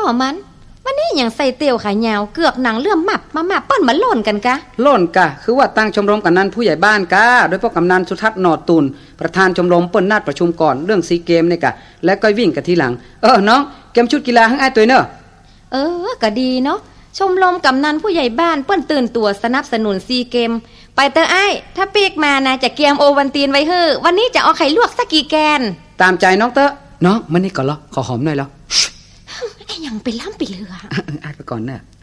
มันวันนี้อย่างใส่เตียวขายาวเกือกหนังเลื่อมหมับมาเปิ้นมาโล่นกันกะโล่นกะคือว่าตั้งชมรมกำนันผู้ใหญ่บ้านกะโดยพ่อกำนันสุทัศน์หนอดตูนประธานชมรมเปิ้นนัดประชุมก่อนเรื่องซีเกมนี่กะแล้วก็วิ่งกันทีหลังน้องเกมชุดกีฬาให้อ้ายตัวเนอะก็ดีเนาะชมรมกำนันผู้ใหญ่บ้านเปิ้นตื่นตัวสนับสนุนซีเกมไปเตออ้ายถ้าปีกมานะจะเกียมโอวันตีนไว้เฮ้อวันนี้จะเอาไข่ลวกสักกี่แกนตามใจน้องเตอน้องมันนี่ก่อนเหรอขอหอมหน่อยแล้วไอ้ยังไปล่ำไปเรืออ้ายไปก่อนเนอะ